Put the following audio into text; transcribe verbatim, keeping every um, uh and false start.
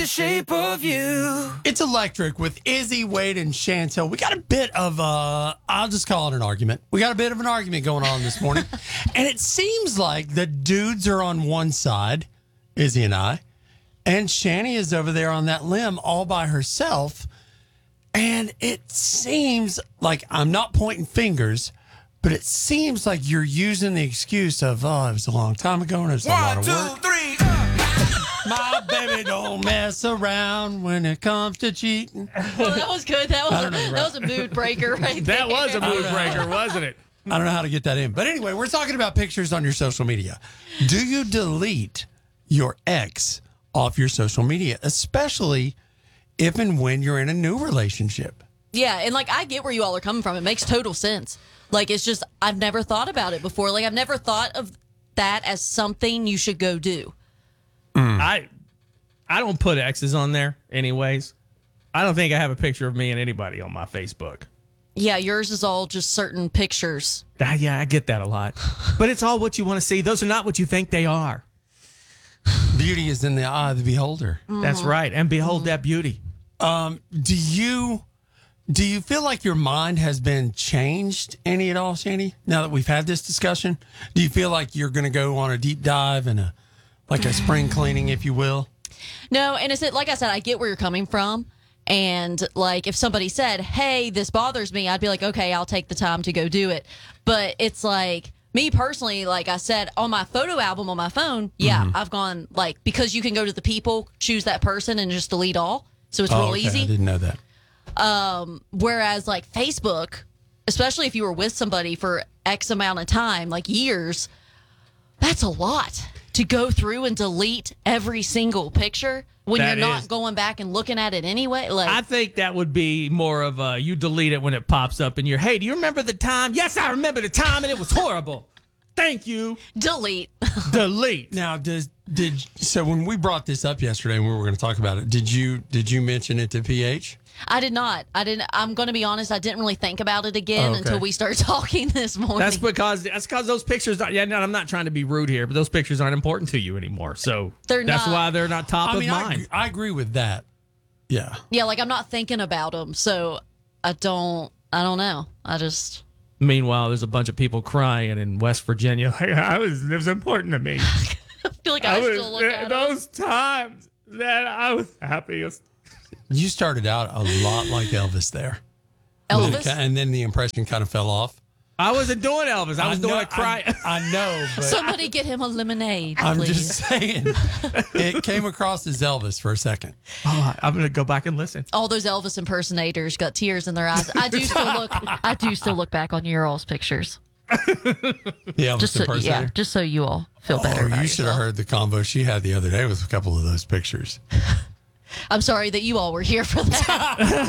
The shape of you. It's Electric with Izzy, Wade, and Chantel. We got a bit of a, I'll just call it an argument. We got a bit of an argument going on this morning. And it seems like the dudes are on one side, Izzy and I, and Shani is over there on that limb all by herself. And it seems like, I'm not pointing fingers, but it seems like you're using the excuse of, oh, it was a long time ago and it was a lot of work. One, two, three. My baby don't mess around when it comes to cheating. Well, that was good. That was a, know, that was a mood breaker right there. That was a mood breaker, wasn't it? I don't know how to get that in. But anyway, we're talking about pictures on your social media. Do you delete your ex off your social media, especially if and when you're in a new relationship? Yeah, and like I get where you all are coming from. It makes total sense. Like it's just I've never thought about it before. Like I've never thought of that as something you should go do. Mm. I I don't put exes on there anyways. I don't think I have a picture of me and anybody on my Facebook. Yeah, yours is all just certain pictures. Ah, yeah, I get that a lot. But it's all what you want to see. Those are not what you think they are. Beauty is in the eye of the beholder. Mm-hmm. That's right. And behold mm-hmm. that beauty. Um, do you do you feel like your mind has been changed any at all, Shani? Now that we've had this discussion, do you feel like you're going to go on a deep dive and a like a spring cleaning, if you will? No, and it's like I said, I get where you're coming from. And like if somebody said, hey, this bothers me, I'd be like, okay, I'll take the time to go do it. But it's like me personally, like I said, on my photo album on my phone, yeah, mm-hmm. I've gone like because you can go to the people, choose that person and just delete all. So it's oh, real okay. easy. I didn't know that. Um, whereas like Facebook, especially if you were with somebody for X amount of time, like years, that's a lot to go through and delete every single picture when That you're not is. going back and looking at it anyway. Like I think that would be more of a you delete it when it pops up in your, hey, do you remember the time? Yes, I remember the time and it was horrible. Thank you. delete. Delete. Now, does did so when we brought this up yesterday and we were going to talk about it, did you did you mention it to P H? I did not. I didn't. I'm going to be honest. I didn't really think about it again Oh, okay. until we started talking this morning. That's because that's because those pictures. Are, yeah, no, I'm not trying to be rude here, but those pictures aren't important to you anymore. So They're that's not. why they're not top I mean, of I, mind. agree- I agree with that. Yeah. yeah, like I'm not thinking about them, so I don't. I don't know. I just. Meanwhile, there's a bunch of people crying in West Virginia. Like, I was, it was important to me. I feel like I, I was, still look at 'em. those times that I was happiest. You started out a lot like Elvis there. Elvis. And then the impression kind of fell off. I wasn't doing Elvis. I was know, doing a cry. I, I know, but Somebody get him a lemonade, I'm please. just saying. It came across as Elvis for a second. Oh, I'm gonna go back and listen. All those Elvis impersonators got tears in their eyes. I do still look. I do still look back on your all's pictures. The Elvis Just so, impersonator. yeah, just so you all feel better. Oh, about you should have yourself. heard the combo she had the other day with a couple of those pictures. I'm sorry that you all were here for that.